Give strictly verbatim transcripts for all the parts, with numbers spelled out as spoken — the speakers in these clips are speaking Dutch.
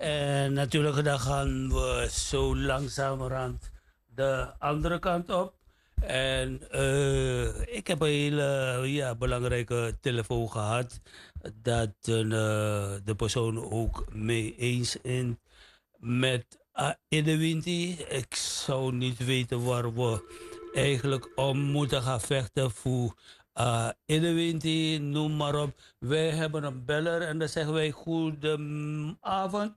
En natuurlijk dan gaan we zo langzamerhand de andere kant op. En eh, ik heb een hele ja, belangrijke telefoon gehad. Dat eh, de persoon ook mee eens is met uh, Edewinti. Ik zou niet weten waar we eigenlijk om moeten gaan vechten voor uh, Edewinti, noem maar op. Wij hebben een beller en dan zeggen wij goedenavond.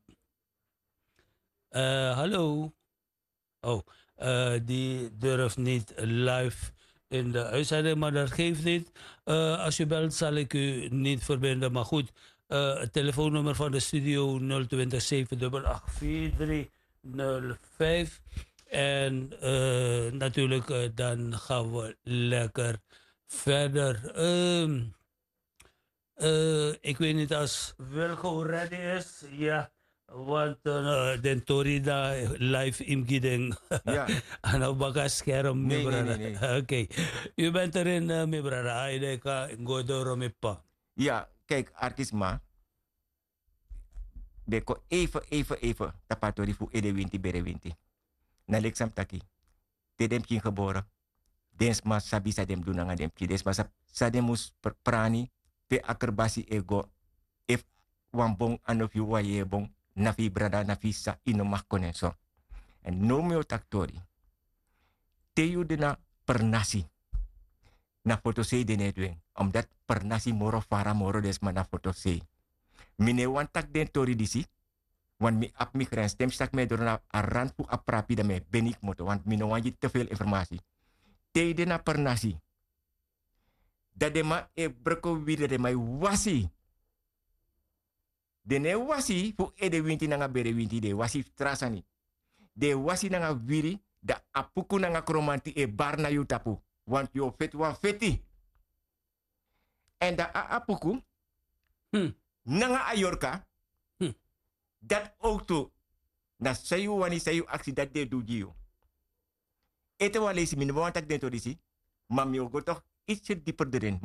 Uh, hallo. Oh, uh, die durft niet live in de uitzending, maar dat geeft niet. Uh, als je belt zal ik u niet verbinden, maar goed. Uh, het telefoonnummer van de studio nul twee nul zeven acht acht vier drie nul vijf. En uh, natuurlijk, uh, dan gaan we lekker verder. Uh, uh, ik weet niet als Wilco ready is. Ja. Want uh, de Torida live imgiding. Ja. Ano baka scherm mi Nee, nee, brada. nee, nee. Oké. U bent erin uh, mi brada. Ay ka godoro mi pa. Ja, kijk, artisma. Beko even, even, even. Tapatori fu edewinti berewinti. Na leksam taki. Tedem kin geboren. Densma sabi sa dem dunanga dem ki. Densma sa, sa dem mus pr prani. Pe akerbasi ego. If wambong anof yu wa ye bong. Nafi brada nafi sa ino makone so. En no meo taktori. Te yu dena pernasi. Na foto se de netwen. Omdat pernasi moro fara moro desma na foto se. Mine wan tak den tori disi. Want mi ap mi grens stem stak me door na aran fu aprapi da me benik moto. Want mine wan je te veel informatie. Te de na pernasi. Dat de ma e broko wide de mai wasi. De ne wasi fu e de winti nanga bere winti de wasi trasani. De wasi nanga wiri da apuku nanga kromanti e bar na yu tapu. Want yo fet wan feti. En da a apuku Hmm. nanga ayorka. Hmm. Dat ook to. Na sayu wani sayu aksi dat de do giyo. Ete wa lesi min wantak den to disi. Mam yo go toch ietsje dieper erin.